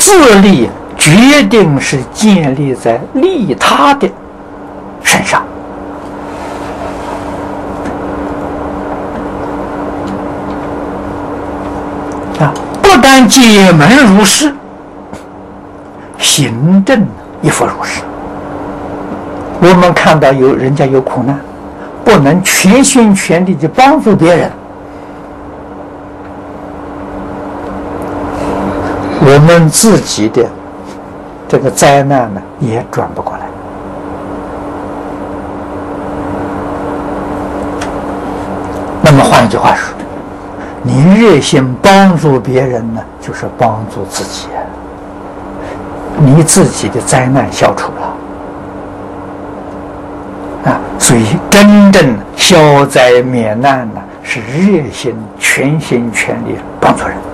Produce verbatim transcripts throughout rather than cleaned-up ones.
自利决定是建立在利他的身上。啊，不但解门如是，行正亦复如是。我们看到有人家有苦难，不能全心全力的帮助别人，我们自己的这个灾难呢也转不过来。那么换一句话说，你热心帮助别人呢，就是帮助自己，你自己的灾难消除了。啊，所以真正消灾免难呢，是热心、全心全力帮助人。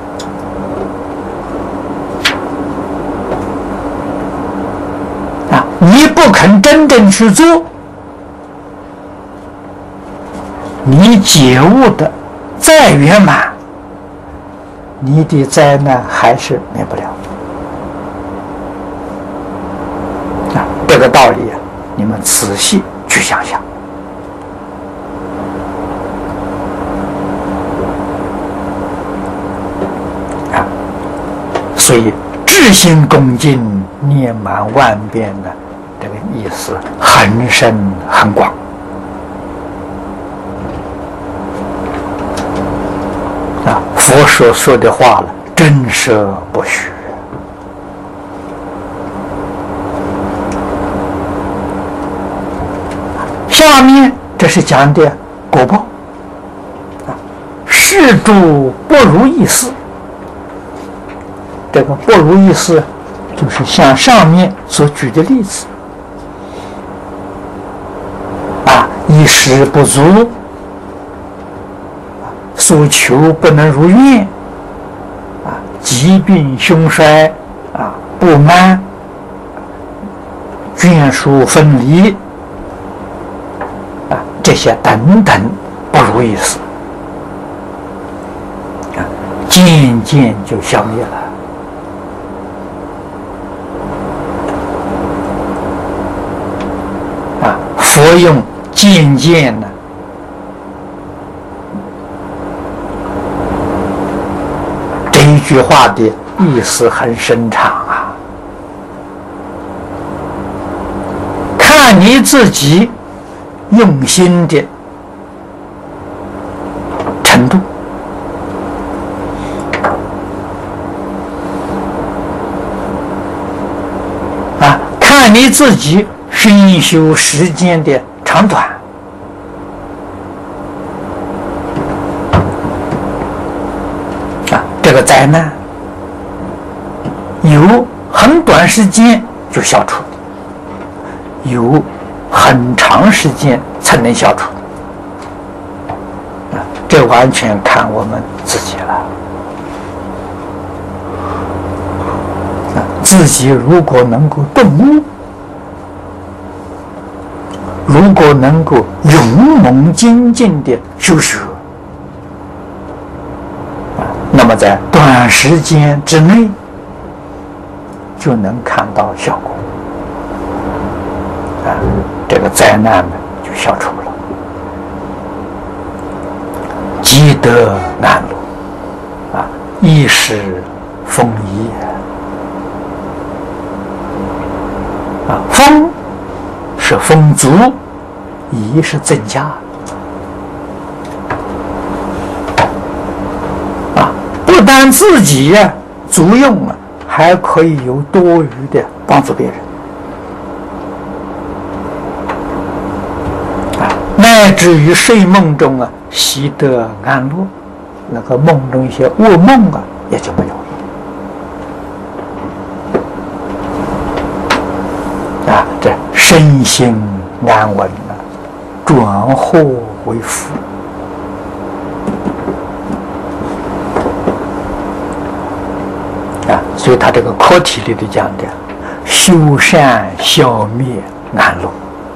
啊，你不肯真正去做，你觉悟的再圆满，你的灾难还是免不了。啊，这个道理啊，你们仔细去想想。啊，所以至心恭敬，念满万遍的这个意思很深很广。啊，佛所说的话了，真实不虚。下面这是讲的果报啊，事诸不如意事。这个不如意事，就是像上面所举的例子啊，衣食不足，所求不能如愿啊，疾病凶衰啊，不满，眷属分离。这些等等不如意事，啊，渐渐就消灭了。啊，佛用渐渐呢，这一句话的意思很深长啊，看你自己用心的程度，啊，看你自己熏修时间的长短，啊，这个灾难有很短时间就消除，有很长时间才能消除，啊，这完全看我们自己了。啊，自己如果能够顿悟，如果能够勇猛精进的修学，啊，那么在短时间之内就能看到效果。啊，这个灾难呢就消除了，积德安乐，啊，衣食丰衣，啊，丰是丰足，衣是增加，啊，不但自己呀足用了，还可以有多余的帮助别人。乃至于睡梦中啊，习得安乐，那个梦中一些噩梦啊，也就没有了。啊，这身心安稳啊，转祸为福。啊，所以他这个课题里头讲的，修善消灭安乐。